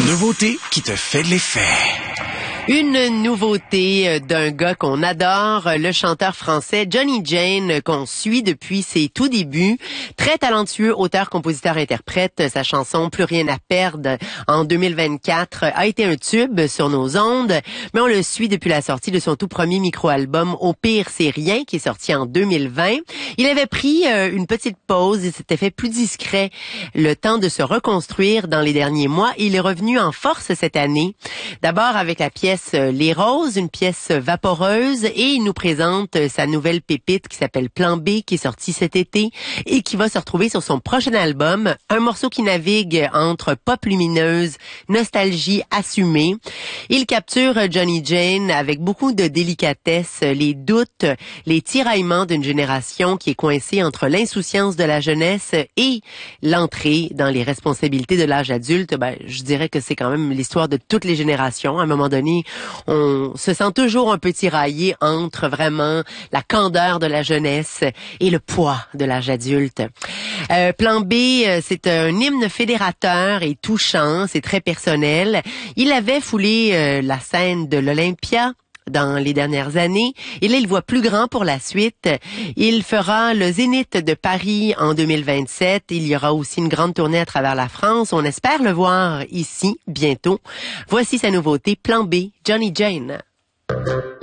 nouveauté qui te fait de l'effet. Une nouveauté d'un gars qu'on adore, le chanteur français Johnny Jane, qu'on suit depuis ses tout débuts. Très talentueux auteur, compositeur, interprète. Sa chanson Plus rien à perdre en 2024 a été un tube sur nos ondes, mais on le suit depuis la sortie de son tout premier micro-album Au pire c'est rien, qui est sorti en 2020. Il avait pris une petite pause et s'était fait plus discret le temps de se reconstruire dans les derniers mois. Il est revenu en force cette année. D'abord avec la pièce Les Roses, une pièce vaporeuse, et il nous présente sa nouvelle pépite qui s'appelle Plan B, qui est sortie cet été et qui va se retrouver sur son prochain album, un morceau qui navigue entre pop lumineuse, nostalgie assumée. Il capture Johnny Jane avec beaucoup de délicatesse, les doutes, les tiraillements d'une génération qui est coincée entre l'insouciance de la jeunesse et l'entrée dans les responsabilités de l'âge adulte. Je dirais que c'est quand même l'histoire de toutes les générations. À un moment donné, on se sent toujours un peu tiraillé entre vraiment la candeur de la jeunesse et le poids de l'âge adulte. Plan B, c'est un hymne fédérateur et touchant, c'est très personnel. Il avait foulé la scène de l'Olympia dans les dernières années. Et là, il voit plus grand pour la suite. Il fera le Zénith de Paris en 2027. Il y aura aussi une grande tournée à travers la France. On espère le voir ici bientôt. Voici sa nouveauté, Plan B, Johnny Jane.